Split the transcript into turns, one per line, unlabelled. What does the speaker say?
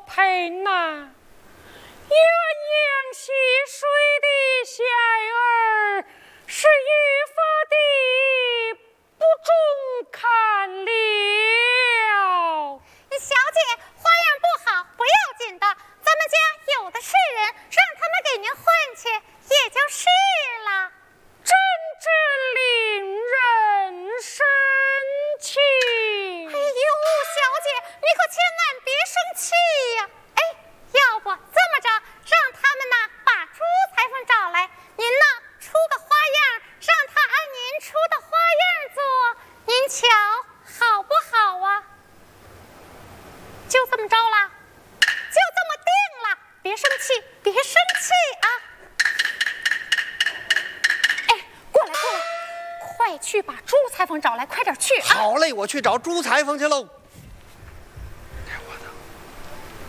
配呐。鸳鸯戏水的小儿是愈发的不中看了。
小姐，花样不好不要紧的，咱们家有的是人，让他们给您换去也就是了。
真是令人生气。
哎呦，小姐，你可千万别生气呀！哎，要不这么着，让他们呢把朱裁缝找来，您呢出个花样，让他按您出的花样做，您瞧好不好啊？就这么着了，就这么定了，别生气，别生气啊！哎，过来过来，快去把朱裁缝找来，快点去啊！
好嘞，我去找朱裁缝去喽。